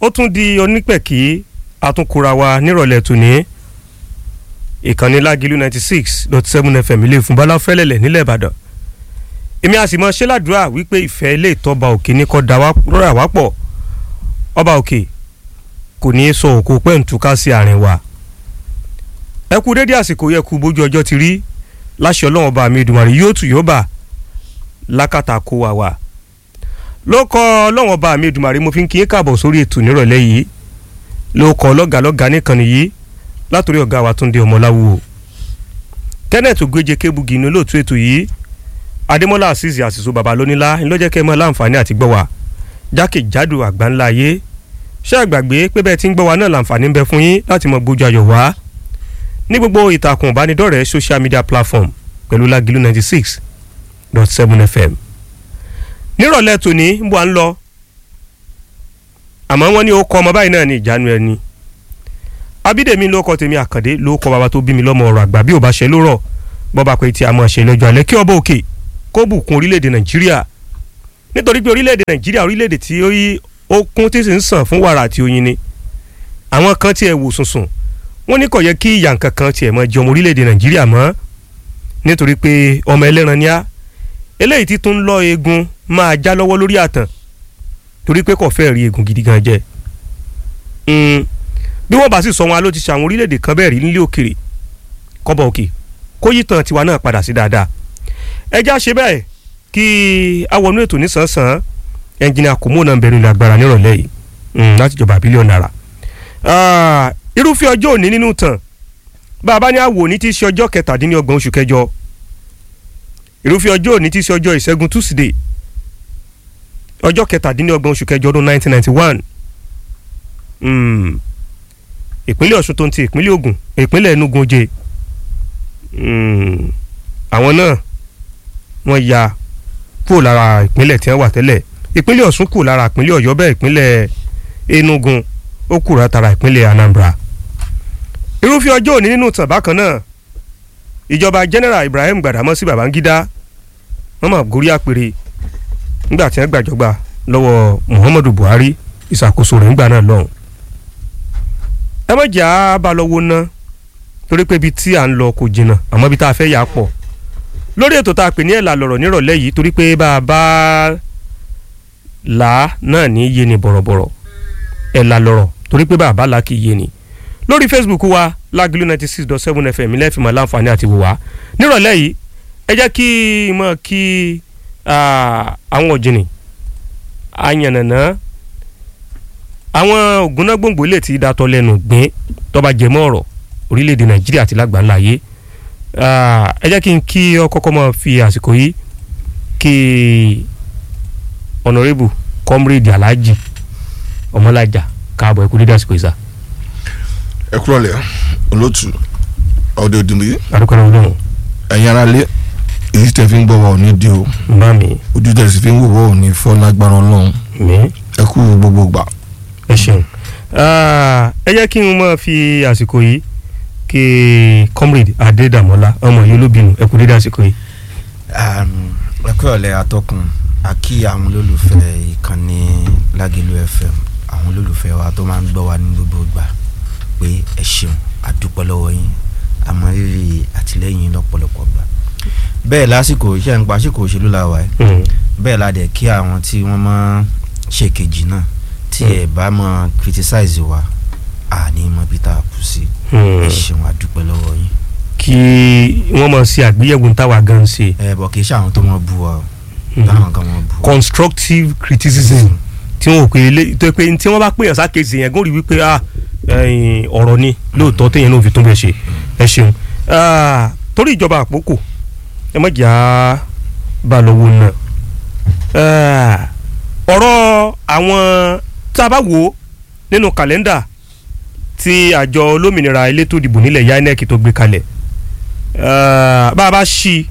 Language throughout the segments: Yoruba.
ó tún di onípẹ̀kì àtúnkura wa nírọ̀lẹ́ tòní ìkànnì Lágìlú 96.7 FM ilé ìfún Báláfẹ́lẹ́lẹ̀ nílẹ̀ Ìbàdàn èmi a sì mọ ṣe ládùúrà wípé ìfẹ́ ilé ìtọ́ba òkè ní kọ́ da rọ́rà wá pọ̀ ọba òkè kò ní í sọ òkú pẹ́ǹtùká sí àárín wa ẹ kú dédé àsìkò yẹ kú bójú ọjọ́ ti rí láṣẹ Ọlọ́run ọba mi Èdùmàrè yóò tù yóò bà lákàtà kó wa wà ló kọ Ọlọ́run ọba mi Èdùmàrè mo fi ń kí yín káàbọ̀ sórí ètò nírọ̀lẹ́ yìí ló kọ lọ́gàlọ́gà nìkànnì yìí látòrí ọ̀gá wa Túndé Ọmọláwù Kenneth Ogbeje Kebugi ní olóòtú ètò yìí Adémọ́lá Azeez Àṣìṣò bàbá lónílá ńlọ́jẹ́ kẹ́ mọ́ láǹfààní àti gbọ́ wa jákèjádò àgbáńlá ayé ṣé àgbàgbé pé bẹ́ẹ̀ tí ń gbọ́ wa náà láǹfààní ń bẹ fún yín láti mọ gbójú ayọ̀ wá ní gbogbo ìtàkùn ìbánidọ́rẹ̀ẹ́ social media platform pẹ̀lú Lágìlú 96.7 FM nírọ̀lẹ́ tòní ń bọ̀ à ń lọ àmọ́ wọ́n ní ó kọ́ ọmọ báyìí náà ní ìjánu ẹni Abídèmí ló kọ́ tèmi Àkàndé ló kọ́ bàbá tó bí mi lọ́mọ ọ̀rọ̀ àgbà bí ò bá ṣe lórọ̀ bọ́ba pé tí a máa ṣe lọ́jọ́ alẹ́ kí ọba òkè kó bùkún orílẹ̀-èdè Nàìjíríà nítorí pé orílẹ̀-èdè Nàìjíríà orílẹ̀-èdè tí ó kún tí sì ń sàn fún wàrà àti oyin ni àwọn kan tiẹ̀ wò sùnsùn wọ́n ní kò yẹ kí ìyà nǹkan kan tiẹ̀ mọ́ jẹ ọmọ orílẹ̀-èdè Nàìjíríà mọ́ nítorí pé ọmọ ẹlẹ́ran ni á eléyìí tí tún lọ eegun máa já lọ́wọ́ lórí àtàn torí pé kò fẹ́ rí eegun gidi gan jẹ bí wọ́n bá sì sọ wọn ló ti ṣe àwọn orílẹ̀-èdè kan bẹ́ẹ̀ rí nílé òkèrè kọ́bọ̀ òkè kó yí tàn tiwa náà padà sí dáadáa ẹjá ṣe bẹ́ẹ̀ kí awọnú ètò nísànsán ẹnjìnìà kò mọ̀ náà bẹ̀rù ilẹ̀ agbára nírọ̀lẹ́ yìí láti jọba bílíọ̀nù náírà irúfẹ́ ọjọ́ òní nínú tàn bàbá ní àwò ní tí í ṣe ọjọ́ 17 oṣù kẹjọ irúfẹ́ ọjọ́ òní tí í ṣe ọjọ́ ìṣẹ́gun Tuesday ọjọ́ 17 oṣù kẹjọ ọdún 1991 ìpínlẹ̀ Ọ̀ṣun tó ń ti ìpínlẹ̀ Ògùn ìpínlẹ̀ Enugu oje àwọn náà wọ́n ya kúrò lára ìpínlẹ̀ tí wọ́n wà tẹ́lẹ̀ ìpínlẹ̀ Ọ̀ṣun kúrò lára ìpínlẹ̀ Ọ̀yọ́ bẹ́ẹ̀ ìpínlẹ̀ Enugu ó kúrò látara ìpínlẹ̀ Anambra irúfẹ́ ọjọ́ òní nínú tàn bákan náà ìjọba General Ibrahim Gbàdámọ́sí Babangida wọ́n máa gorí àpèrè nígbà tí wọ́n gbàjọba lọ́wọ́ Muhammadu Buhari ìṣàkóso rẹ̀ ńgbà náà lọ́hùn ẹ má jà bá lọ́wọ́ ná torí pé ibi tí à ń lọ kò jìnnà àmọ́ ibi tá a fẹ́ yà pọ̀ lórí ètò tá a pè ní ẹ̀là lọ̀rọ̀ nírọ̀lẹ́ yìí torí pé bá a bá là á náà ní yé ni bọ̀rọ̀bọ̀rọ̀ ẹ̀là lọ̀rọ̀ torí pé bá a bá là á kì í yé ni lórí Facebook wa Lágìlú 96.7 FM ilé ìfìmọ̀ láǹfààní àti wò wá nírọ̀lẹ́ yìí ẹ jẹ́ kí n mọ̀ kí àwọn òjìnì àyànnànà àwọn ògúnnágbòǹgbò lè ti dàtọ̀ lẹ́nu gbìn tọ́ba jẹmọ́ ọ̀rọ̀ orílẹ̀-èdè Nàìjíríà àti lágbàńlá ayé ẹ jẹ́ kí n kí ọ kọ́kọ́ mọ́ fi àsìkò yìí kí Honorable Comrade Alhaji Ọmọlájà káàbọ̀ ẹ̀kú dídá àsìkò ìsà. ẹ kúrọ̀lẹ́ olóòtú ọ̀dẹ̀ òdìmí. àdúgbò náà. ẹ̀yin ara lé èyí tẹ̀ fi ń gbọ́ wa ò ní di o. bá mi. ojú tẹ̀ sì fi ń wò wọ́ ò ní fọ́ lágbára Ọlọ́run. ẹ kú gbogbo gbà. ẹ ṣeun ẹ jẹ́ kí n máa fi àsìkò yìí kí Comrade Adédàmọ́lá ọmọ yìí olóbìnrin ẹ kú dédé àsìkò yìí. ẹ kúrọ̀lẹ́ atọ́kùn àkí àwọn olólùfẹ́ ìkànnì Lágìlú FM àwọn olólùfẹ́ wa tó máa ń gbọ́ wa ní gbogbo ìgbà pé ẹ ṣeun àdúpẹ́ lọ́wọ́ yín àmọ́ rírì àtìlẹ́yìn lọ́pọ̀lọpọ̀ gbà bẹ́ẹ̀ lásìkò iṣẹ́ ń pa àsìkò òṣèlú la wà ẹ́ bẹ́ẹ̀ la dẹ̀ kí àwọn tí wọ́n máa ṣe kejì náà tí ẹ bá máa criticize wa àní mọ bí tá a kù sí ẹ ṣeun àdúpẹ́ lọ́wọ́ yín. kí wọ́n máa ṣe àgbéyẹ̀wò ń táwa gan ṣe. bọ̀ kì í ṣe àwọn tó máa bú wa táwọn kan máa bú wa. constructive criticism tí wọ́n pè pé tí wọ́n bá pè yàn sákèsì yẹn gún rí wípé ọ̀rọ̀ ni lóòótọ́ téèyàn náà fi tún bẹ̀ ṣe ẹ ṣeun torí ìjọba àpòkò ẹ má jà bá lọ́wọ́ náà ọ̀rọ̀ àwọn tá a bá wò ó nínú kàlẹ́ndà tí àjọ olómìnira elétò ìdìbò nílẹ̀ INEC tó gbé kalẹ̀ bá a bá ṣí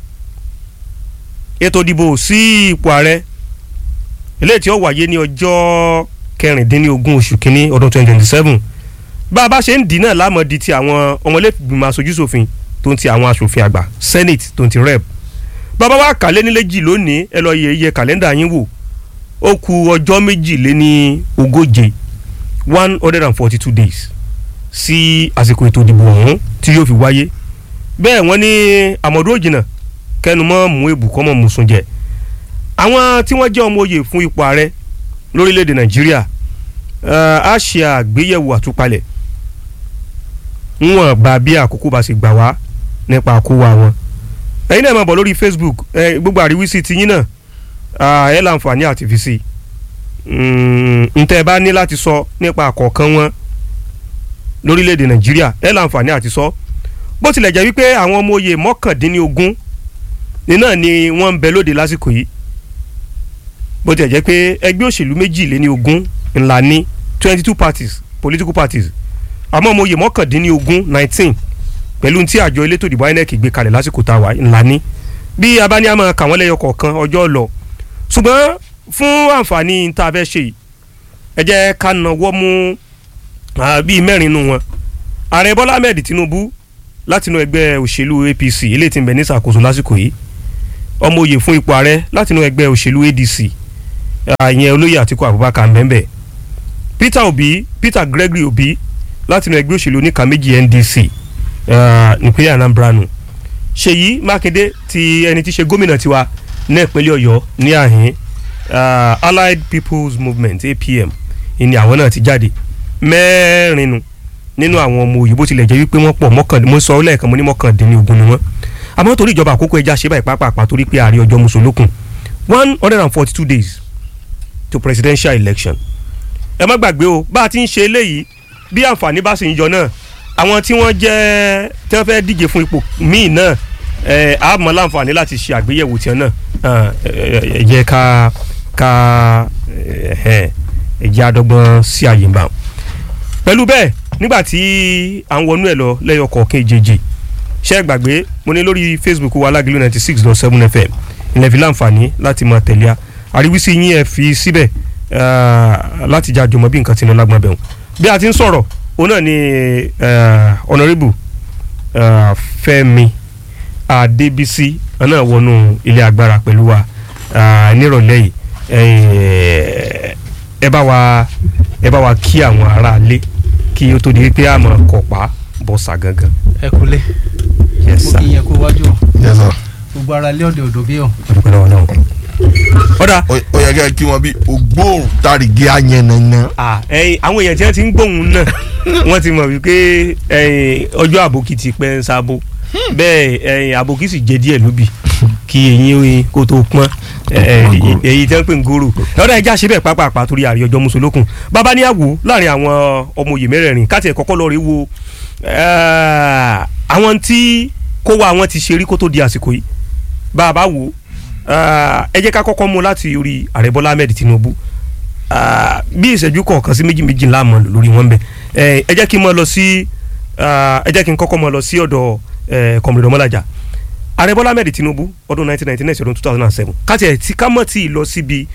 ètò ìdìbò sí ipò ààrẹ eléyìí tí ó wáyé ní ọjọ́ 16 oṣù kínní ọdún 2027 bá a bá ṣe ń dì náà lámọ̀dí ti àwọn ọmọlẹ́gbìmọ̀ aṣojúṣòfin tó ń ti àwọn aṣòfin àgbà senate tó ń ti rep bàbá wa kàlẹ́ nílẹ́jì lónìí ẹ lọ yẹ iye kàlẹ́ndà yín wò ó kù ọjọ́ 42 142 days sí àsìkò ètò ìdìbò ọ̀hún tí yóò fi wáyé bẹ́ẹ̀ wọ́n ní àmọ̀dún òjìnà kẹnu mọ́ mú ebùkọ́ mọ́ mú sùn jẹ àwọn tí wọ́n jẹ́ ọmọ oyè fún ipò ààrẹ lórílẹ̀‐èdè nàìjíríà á ṣe àgbéyẹ̀wò àtúpalẹ̀ wọn bá bí àkókò bá sì gbà wá nípa àkówá wọn ẹ̀yin náà máa bọ̀ lórí Facebook gbogbo àríwísí tiyín náà ẹ láǹfààní àti fi sí ntẹ́ bá ní láti sọ nípa àkọ̀ọ̀kan wọn lórílẹ̀‐èdè nàìjíríà ẹ láǹfààní àti sọ bó tilẹ̀ jẹ́ wípé àwọn ọmọ oyè 19 náà ni wọ́n ń bẹ lóde lásìkò yìí bó tilẹ̀ jẹ́ pé ẹgbẹ́ òṣèlú 22 ńlá ní 22 parties political parties àmọ́ ọmọ oyè 19 pẹ̀lú tí àjọ elétò ìdìbò INEC gbé kalẹ̀ lásìkò tá a wà ńlá ní bí abáni àmọ́ kà wọ́n lẹ́yọ kọ̀ọ̀kan ọjọ́ lọ ṣùgbọ́n fún àǹfààní tá a fẹ́ ṣe yìí ẹ jẹ́ ká nawọ́ mú bíi 4 nínú wọn ààrẹ Bọ́lá Ahmed Tinubu látinú ẹgbẹ́ òṣèlú APC eléyìí tí ń bẹ ní ṣàkóso lásìkò yìí ọmọ oyè fún ipò ààrẹ látinú ẹgbẹ́ òṣèlú ADC ìyẹn olóyè Àtíkù Abubakar mbẹ́mbẹ́ Peter Gregory Obi látinú ẹgbẹ́ òṣèlú oníkà méjì NDC nípínlẹ̀ Anambra nù Ṣèyí Mákindé ti ẹni tí ṣe gómìnà tiwa ní ìpínlẹ̀ Ọ̀yọ́ ní àhín Allied People's Movement APM ìní àwọn náà ti jáde 4 nínú àwọn ọmọ òyìnbó tilẹ̀ jẹ́ wípé wọ́n pọ̀ mo sọ lẹ́ẹ̀kan mo ní 19 ni wọ́n àmọ́ torí ìjọba àkókò ẹja ṣe báyìí pàápàá torí pé ààrẹ ọjọ́ mùsùlùkùn 142 days to presidential election ẹ má gbàgbé o bá a ti ń ṣe eléyìí bí àǹfààní bá sì ń yọ náà àwọn tí wọ́n fẹ́ díje fún ipò míì náà a mọ̀ láǹfààní láti ṣe àgbéyẹ̀wò tiẹ̀ náà ẹ jẹ́ ká ẹ̀jẹ̀ àdọ́gbọ́n sí àyè mbà pẹ̀lú bẹ́ẹ̀ nígbà tí à ń wọnú ẹ̀ lọ lẹ́yọ kọ̀ọ̀kan ìjèjì ṣé ẹ gbàgbé mo ní lórí Facebook wa Lágìlú 96.7 FM ilẹ̀ fi láǹfààní láti máa tẹ̀lé a àríwísí yín ẹ fi síbẹ̀ láti já jọmọ bí nǹkan ti lọ lágbọ́n bẹ̀rù bí a ti ń sọ̀rọ̀ òun náà ni Honourable Fẹ́mi Adébísí náà wọnú ilé agbára pẹ̀lú wa nírọ̀lẹ́ yìí ẹ bá wa kí àwọn aráalé kí ó tó di pé àmọ́ kọ̀pá bọ́sà gangan. ẹ kúlẹ̀ mo kì í yẹ kó wájú ọ gbogbo ara lé ọ̀dẹ̀ òdò bí ọ. ọ̀dà ó yẹ kẹ́ kí wọ́n bí ògbóòrùn tàrígé ayẹnana. àwọn èèyàn tí wọ́n ti ń gbóhùn náà wọ́n ti mọ̀ wípé ọjọ́ àbòkí ti pẹ́ ń sábò bẹ́ẹ̀ àbòkí sì jẹ díẹ̀ lóbì kí eyín kó tó pọ́n èyí tí wọ́n pè ń gòrò lọ́dọ̀ ẹja ṣe bẹ́ẹ̀ pápá torí àrí ọjọ́ mùsùlùkùn bàbá ní àwò láàrin àwọn ọmọ òye mẹ́rẹ̀ẹ̀rin káàtì ẹ̀ kọ́kọ́ lọ́ọ́ rí wo àwọn tí kó wa àwọn ti ṣe rí kó tó di àsìkò yìí bàbá wò ẹ jẹ́ ká kọ́kọ́ mú láti orí ààrẹ Bọ́lá Ahmed Tinubu bí ìṣẹ́jú kọ̀ọ̀kan sí méjì láàmú lórí wọn bẹ̀ ẹ jẹ́ kí n kọ́kọ́ mọ lọ sí ọ̀dọ̀ Comrade Ọmọlájà ààrẹ Bọ́lá Ahmed Tinubu ọdún 1999 ọdún 2007 káàtì ẹ̀ tí ká mọ̀ tí ì lọ síbi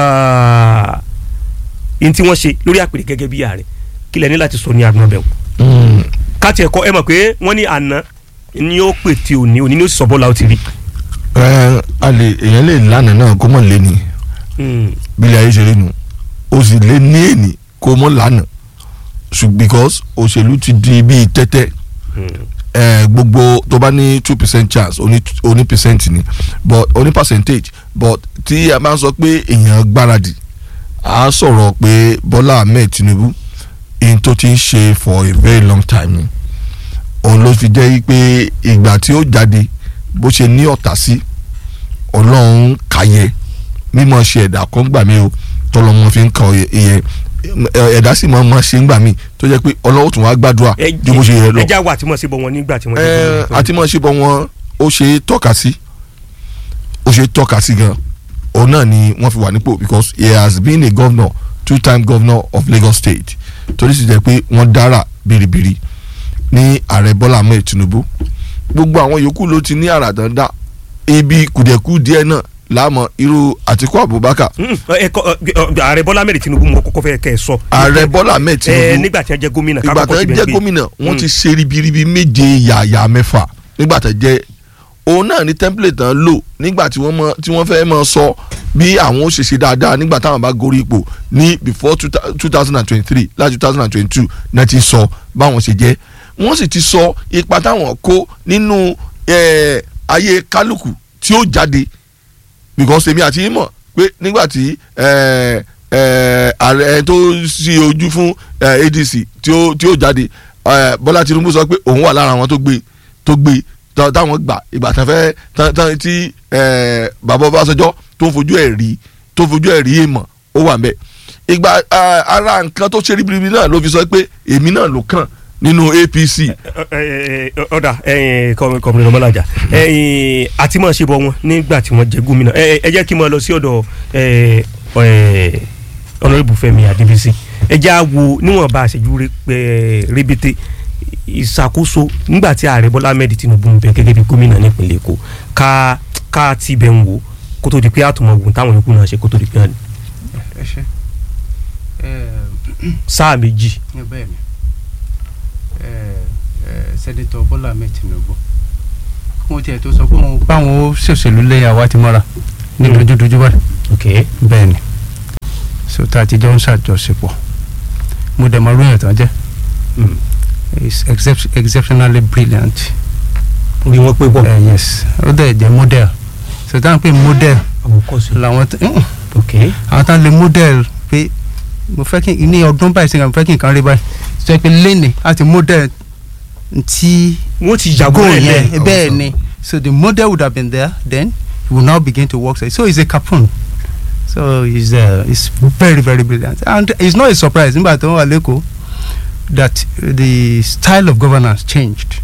in tí wọ́n ṣe lórí àpèrè gẹ́gẹ́ bí ààrẹ kí lẹ ní láti sọ ní agbọ̀n bẹ̀rù káàtì ẹ̀kọ́ ẹ mọ̀ pé wọ́n ní àná ni ó pè tí òní ni ó sì sọ bọ́lá ó ti rí. èèyàn lè lánàá náà kó mọ̀ lé ní bílẹ̀ ayé ṣe rí nu ó sì lé ní èní kó mọ̀ lánàá because òṣèlú ti di bíi tẹ́tẹ́ gbogbo tó bá ní 2% chance oní percent ni but oní percentage but tí a máa ń sọ pé èèyàn gbáradì a sọ̀rọ̀ pé Bọ́lá Ahmed Tinubu in tó ti ń ṣe for a very long time ni òun ló fi jẹ́ pé ìgbà tí ó jáde bó ṣe ní ọ̀tá sí Ọlọ́run kàyẹ mímọ̀ ṣe ẹ̀dá kan gbà mí o tọ́lọ́mọ fi ń kàn ìyẹn ẹ̀dá sì máa ṣe ń gbà mí tó jẹ́ pé Ọlọ́run tún wá gbàdúrà ju bó ṣe yẹ lọ. ẹja wà tí mo ṣe bọ̀ wọn nígbà tí wọ́n ṣe bọ̀ wọn. àti mo ṣe bọ̀ wọn ó ṣe tọ́ka sí gan òun náà ni wọ́n fi wà nípò because he has been a governor 2-time governor of Lagos State torí sì jẹ́ pé wọ́n dára biribiri ní ààrẹ Bọ́lá Ahmed Tinubu gbogbo àwọn yòókù ló ti ní àrà dandan ibi kùdẹ̀kùdẹ̀ náà láàmú irú Àtíkù Abubakar. ààrẹ Bọ́lá Ahmed Tinubu mo kọ́kọ́ fẹ́ kẹ́ ẹ sọ. ààrẹ Bọ́lá Ahmed Tinubu nígbà tí wọ́n jẹ́ gómìnà. ìgbà tí wọ́n jẹ́ gómìnà wọ́n ti ṣe ribiribi 7 yàyà 6 nígbà tí wọ́n jẹ́ òun náà ní template tán lò nígbà tí wọ́n fẹ́ mọ sọ bí àwọn ó ṣe ṣe dáadáa nígbà táwọn bá gorí ipò ní before 2023 láti 2022 náà ti sọ báwọn ṣe jẹ́ wọ́n sì ti sọ ipa táwọn kó nínú ayé kálukú tí ó jáde because èmi àti mọ̀ pé nígbà tí ààrẹ tó ṣí ojú fún ADC tí ó jáde Bọ́lá Tinubu sọ pé òun wà lára àwọn tó gbé táwọn gbà ìgbà tán tí bàbá Ọbásanjọ́ tó fojú ẹ̀ rí èèmọ̀ ó wà ńbẹ̀ ìgbà ara nǹkan tó ṣe ríbiríbi náà ló fi sọ pé èmi náà ló kàn nínú APC. ọ̀dà kọ̀mìnrin ọmọlájà àti máa ṣe bọ̀ wọn nígbà tí wọ́n jẹ́ gómìnà ẹ jẹ́ kí n máa lọ sí ọ̀dọ̀ Honorable Fẹ́mi Adébísí ẹ jẹ́ á wo níwọ̀nba àṣẹjú rébété ìṣàkóso nígbà tí ààrẹ Bọ́lá Ahmed Tinubu ń bẹ gẹ́gẹ́ bí gómìnà nípìnlẹ̀ Èkó ká ti bẹ̀ ń wò kó tó di pé àtúmọ̀ wò táwọn yòókù náà ṣe kó tó di pé hàn. sáà méjì. Sẹ́nitọ̀ Bọ́lá Ahmed Tinubu kí wọ́n tiẹ̀ tó sọ pé báwọn ó ṣòṣèlú lẹ́yìn àwa ti mọ́ra ní dojúdojú báyìí. bẹ́ẹ̀ ni so tá a ti jọ ń ṣàjọṣepọ̀ mo dẹ̀ mọ ròyìn tán jẹ́ is exceptionally brilliant. orí wọn pé bọ́. yes ó dẹ̀ jẹ́ model so táwọn pé model làwọn àwọn táwọn lè model pé mo fẹ́ kí ní ọdún báyìí sẹ́yìn mo fẹ́ kí nǹkan rí báyìí sọ pé lẹ́nìí àti model ti wọ́n ti jago yẹn bẹ́ẹ̀ ni so the model would have been there then he will now begin to work so he's a capone so he's very very brilliant and it's not a surprise nígbà tó wà lẹ́kọ̀ọ́ that the style of governance changed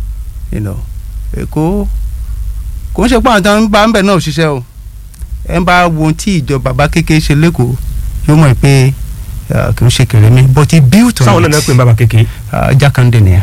Èkó kò ń ṣe pé àwọn tó ń bá ń bẹ̀ náà ṣiṣẹ́ o ẹ ń bá wo tí ìjọba bàbá kékeré ṣe lẹ́kọ̀ọ́ yóò mọ̀ pé kì í ṣe kéré mi but he built on it. sáwọn náà pè bàbá kékeré. Jákàndé nìyẹn.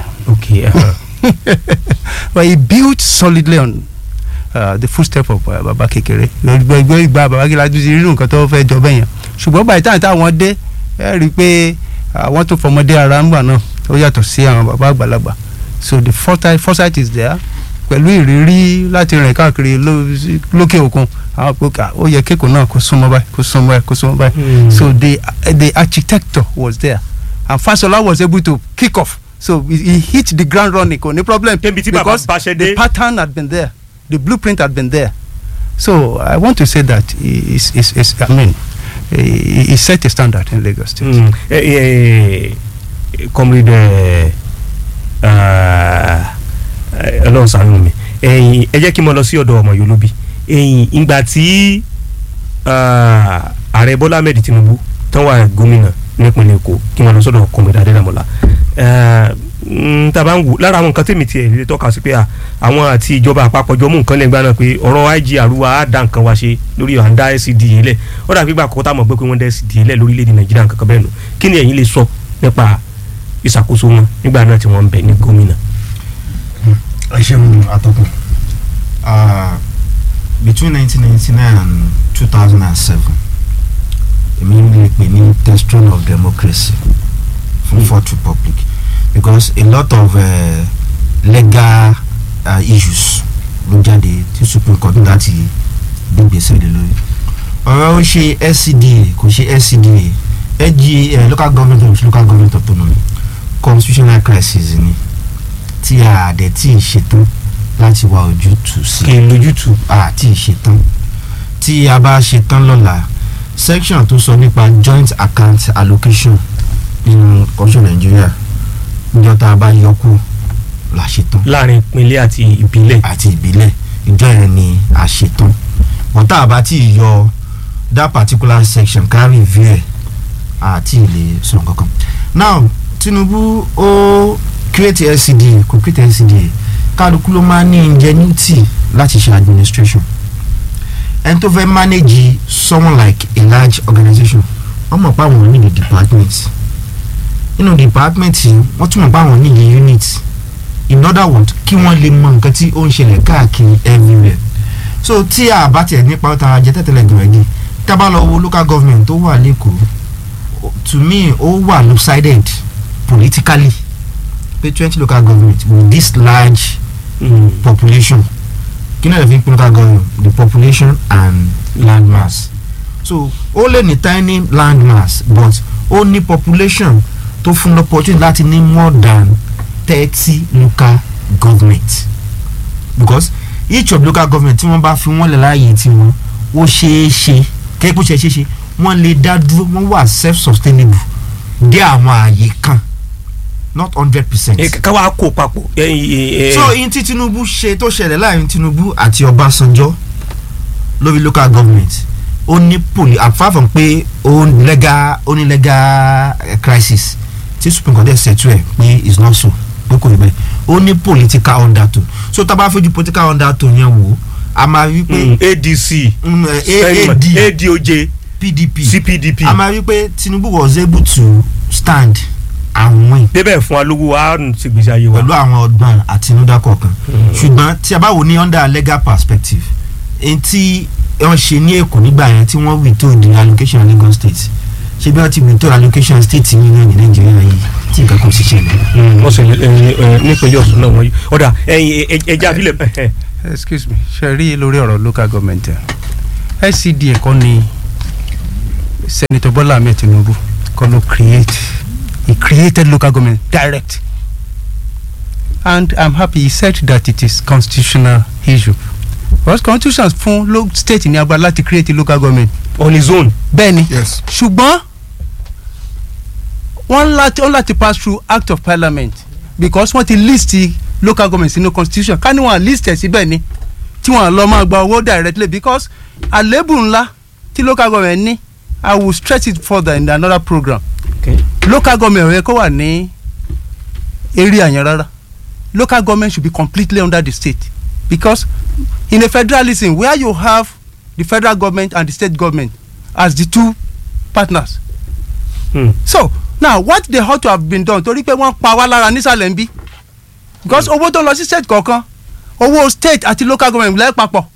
But he built solidly on the footstep of bàbá kékeré gbogbo ìgbà bàbá kékeré láti rí nǹkan tó fẹ́ jọ bẹ́yẹn ṣùgbọ́n báyìí táwọn dé ẹ rí i pé àwọn tó fọmọdé ara ń gbà náà ó yàtọ̀ sí àwọn bàbá àgbàlagbà so the foresight is there pẹ̀lú ìrírí láti rìn káàkiri lókè òkun àwọn pé ó yẹ kéèkó náà kó súnmọ́ báyìí so the architecture was there and Fasola was able to kick off so he hit the ground running kò ní problem because the pattern had been there the blueprint had been there so I want to say that he set a standard in Lagos State. Comrade Ọlọ́run ṣàánú mi ẹ jẹ́ kí n mọ lọ sí ọ̀dọ̀ ọmọ Yorùbá ìgbà tí ààrẹ Bọ́lá Ahmed Tinubu tán wà gómìnà nípínlẹ̀ Èkó kí n mọ lọ sọ́dọ̀ Comrade Adédàmọ́lá tàbá ń wò lára àwọn nǹkan tèmi tiẹ̀ lè tọ́ka sí pé àwọn àti ìjọba àpapọ̀ jọ mú nǹkan lẹ́gbàá náà pé ọ̀rọ̀ IGR wa á dá nǹkan wá ṣe lórí à ń dá SCDA lẹ̀ ó dàbí gbà kọ́kọ́ tá a mọ̀ pé wọ́n dá SCDA lẹ̀ lórílẹ̀‐èdè Nàìjíríà nǹkan kan bẹ́ẹ̀ nù kí ni ẹ̀yin lè sọ nípa ìṣàkóso wọn nígbà náà tí wọ́n ń bẹ ní gómìnà. ẹ ṣeun atọ́kùn between 1999 and 2007 èmi lè pè ní testimony of democracy fún Fourth Republic because a lot of legal issues ló jáde tí Supreme Court láti gbégbèsè lé lórí ọ̀rọ̀ ó ṣe SCDA kò ṣe SCDA local government autonomy constitutional crisis ni tí a dẹ̀ tí ì ṣetán láti wá ojútùú sí. kì í lójútùú. àti ìṣetán tí a bá ṣetán lọ́la section tó sọ nípa joint account allocation nínú constitution Nàìjíríà níjọ́ tá a bá yọkù la ṣetán. láàrin ìpínlẹ̀ àti ìbílẹ̀. ìjọ yẹn ni a ṣetán wọ́n tá a bá tí ì yọ that particular section carry view àti ilé sọ kankan. now Tinubu ó create SCDA kò create SCDA kálukú ló máa ní ingenuity láti ṣe administration ẹni tó fẹ́ manage someone like a large organization wọ́n mọ̀ pé àwọn ní the department nínú department wọ́n tún mọ̀ pé àwọn ní the unit in other words kí wọ́n lè mọ nǹkan tí ó ń ṣẹlẹ̀ káàkiri everywhere so tí a bá tiẹ̀ nípa ọ̀tá ajẹ́ tẹ̀tẹ̀lẹ̀ gbẹ̀rẹ̀gì tá a bá lọ wo local government tó wà lẹ́kọ̀ọ́ to me ó wà lopsided politically pé 20 local government with this large population kí náà fi ń pín local government the population and land mass so ó lè ní tiny land mass but ó ní population tó fún opportunity láti ní more than 30 local government because each of local government tí wọ́n bá fi wọ́n lẹ̀ láàyè tí wọ́n ó ṣeé ṣe kẹ́kọ̀ọ́ ṣe wọ́n lè dá dúró wọ́n wà self sustainable dé àwọn ààyè kan not 100%. káwá kó papọ̀. so in tí Tinubu ṣe tó ṣẹlẹ̀ láàrin Tinubu àti Ọbásanjọ́ lórí local government ó ní apart from pé ó ní legal crisis tí Supreme Court settle ẹ̀ pé is not so pé kò rí bẹ́ẹ̀ ó ní political undertone so tá a bá fojú political undertone yẹn wò a máa rí pé ADC ADOJ PDP CPDP a máa rí pé Tinubu was able to stand and win. débẹ̀ fún alówó àrùn ti gbèsè ayé wa. pẹ̀lú àwọn ọgbọ́n àtinúdá kọ̀ọ̀kan ṣùgbọ́n tí a bá wò ní under legal perspective èyí tí wọ́n ṣe ní Èkó nígbà yẹn tí wọ́n withhold the allocation Lagos state ṣé bí wọ́n ti withhold allocation state yìí náà ní Nàìjíríà yìí tí nǹkan kan sì ṣẹlẹ̀. wọ́n sì nípínlẹ̀ Ọ̀ṣun náà wọ́n yí ọ̀dà ẹja abilẹ̀. excuse me ṣe rí lórí ọ̀rọ̀ local government SCDA kọ́ ni Senator Bola Ahmed Tinubu kọ́ ló he created local government direct and I'm happy he said that it is constitutional issue because constitution fún state ní agbára láti create a local government on his own. bẹ́ẹ̀ni Yes. ṣùgbọ́n wọ́n láti pass through act of parliament because wọ́n ti list local government sínú constitution ká ní wọ́n list ẹ̀ síbẹ̀ ni tí wọ́n lọ máa gba owó directly because àlébù ńlá tí local government ní I will stretch it further in another program. Okay. Local government yẹ kó wà ní area yẹn rárá local government should be completely under the state because in a federalism where you have the federal government and the state government as the two partners. So now what they ought to have been done torí pé wọ́n pa wá lára nísàlẹ̀ ń bí because owó tó lọ sí state kọ̀ọ̀kan owó state àti local government lẹ́ẹ̀ papọ̀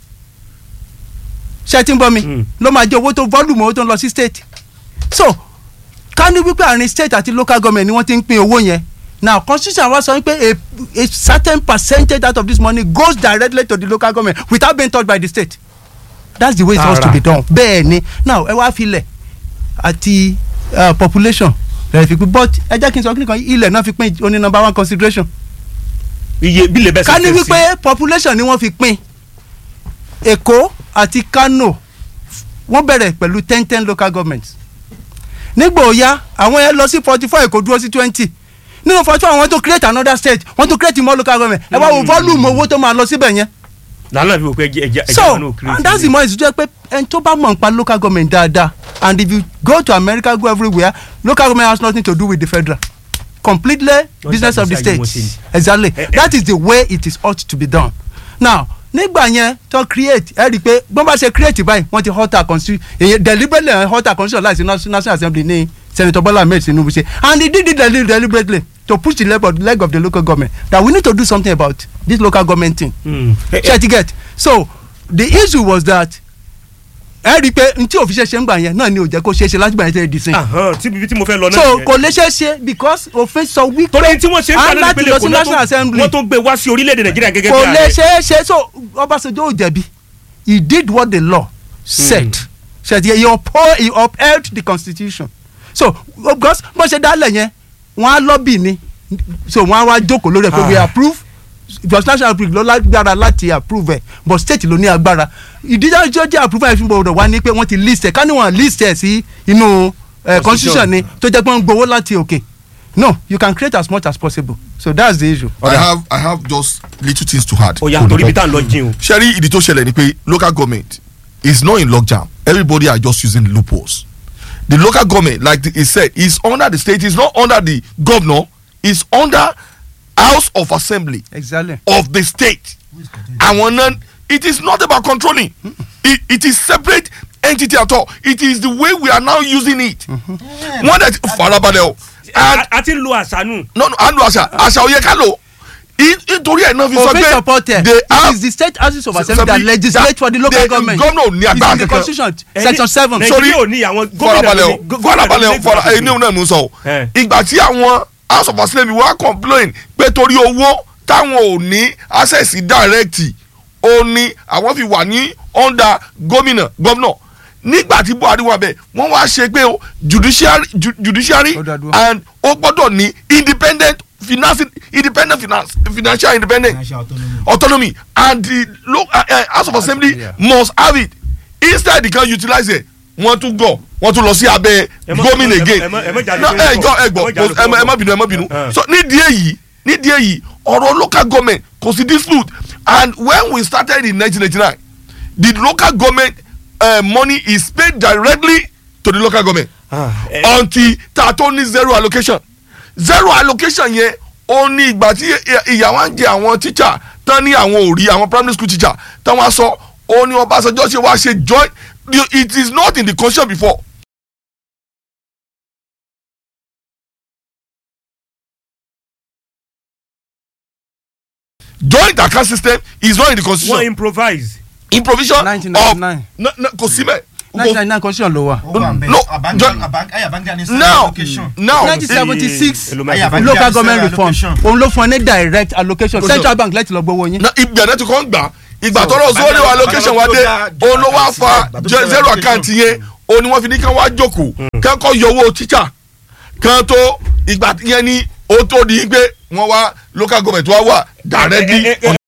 ṣé tí ń bọ́ mi ló máa jẹ́ owó tó volume owó tó ń lọ sí state so ká ní wípé àárín state àti local government ni wọ́n ti ń pín owó yẹn now constitution wa sọ wípé a certain percentage out of this money goes directly to the local government without being touched by the state that's the way it's supposed to be done bẹ́ẹ̀ ni now ẹ wá filẹ̀ àti population rẹ̀ fi pín but ẹ jẹ́ kí n sọ kí nìkan ilẹ̀ náà fi pín oní number one consideration iye bílẹ̀ bẹ́ẹ̀ sì ká ní wípé population ni wọ́n fi pín Èkó àti Kano wọ́n bẹ̀rẹ̀ pẹ̀lú 10 local governments nígbà òya àwọn yẹn lọ sí 44 Èkó dúró sí 20 nínú 44 àwọn tó create another state wọ́n tó create more local government ẹ wá wo volume owó tó máa lọ síbẹ̀ yẹn. lànà fi wò pé ẹja so náà create. and that's the more ìṣújẹ́ pé ẹni tó bá mọ̀ nípa local government dáadáa and if you go to America go everywhere local government has nothing to do with the federal completely business of the state exactly that is the way it is ought to be done now nígbà yẹn tó create ẹ rí i pé bọ́n bá ṣe create báyìí wọ́n ti halter constitution èyí deliberately halter constitution láìsí national assembly ní Senator Bola Ahmed Tinubu ṣe and he did it deliberately to push the leg of the local government that we need to do something about this local government thing. Ṣé ti get so the issue was that ẹ rí i pé n tí òfin ṣe ń gbà yẹn náà ni ò jẹ́ kó ṣeé ṣe láti gbà yẹn tẹ́ di sin. tí mo fẹ́ lọ náà so nìyẹn. kò lè ṣeé ṣe because òfin sọ wípé torí tí wọ́n ṣe ń gbà náà láti lọ sí national assembly wọ́n tó gbé wá sí orílẹ̀-èdè Nàìjíríà gẹ́gẹ́ bí kò lè ààrẹ. ṣeé ṣe so Ọbásanjọ́ ò jẹ̀bi he did what the law said he upheld the constitution so because bó ṣe dálẹ̀ yẹn wọ́n á lọ́bì ni so wọ́n á wá jókòó lórí ẹ̀ pé we approve because national approve ló lágbára láti approve ẹ̀ but state ló ní agbára ìdíjà tó jẹ́ approve ẹ̀ fún gbọ́dọ̀ wá ní pé wọ́n ti list ẹ̀ ká ní wọ́n list ẹ̀ sí inú constitution ni tó jẹ́ pé wọ́n gbowó láti òkè no you can create as much as possible so that's the issue. I have just little things to add. oya torí bí tá à ń lọ jìn o. Sherry, ìdí tó ṣẹlẹ̀ ni pé local government is not in lockdown. Everybody are just using loopholes. The local government, like he said, is under the state. Is not under the governor. Is under House of Assembly exactly of the state. And it is not about controlling. It is separate entity at all. It is the way we are now using it. One that farabalẹ̀ o. a ti ń lo àṣà nù. No, a lo àṣà òye ká lò. Nítorí ẹ̀ náà fi sọ òfin pé supported it is the state houses of assembly that legislate for the local government gómìnà ò ní agbára it's in the kankan. constitution section 7. Sorry, Nàìjíríà ò ní àwọn farabalẹ̀ o ẹni òun náà mú sọ o. Ìgbà tí àwọn House of Assembly wá complain pé torí owó táwọn ò ní access direct ó ní àwọn fi wà ní under gómìnà nígbà tí Buhari wà bẹ́ẹ̀ wọ́n wá ṣe pé o judiciary and ó gbọ́dọ̀ ní independent financial independence autonomy and the House of Assembly must have it instead they can utilize it wọ́n tún lọ sí abẹ́ gómìnà again ẹ má bínú so nídìí èyí ọ̀rọ̀ local government kò sí dispute and when we started in 1999 the local government money is paid directly to the local government until tato ní zero allocation yẹn ó ní ìgbà tí ìyàwó ń jẹ àwọn teacher tán ní àwọn òrí àwọn primary school teacher tán wá sọ ó ní Ọbásanjọ́ ṣe wá ṣe joint it is not in the constitution before. Joint account system is not in the constitution. wọ́n improvision 1999 kò sí bẹ́ẹ̀. 1999 constitution ló wà. now 1976 local government reform òun ló fún ẹ ní direct allocation central bank láti lọ gbowó yín. ìgbà náà ti kọ́ ń gbà ìgbà tọ́rọ̀ zero allocation wa dé òun ló wá fa zero account yẹn òun ni wọ́n fi ní kán wá jókòó kán kọ́ yọ owó teacher kán tó ìgbà yẹn ni ó tó di pé wọ́n wá local government wá wà directly on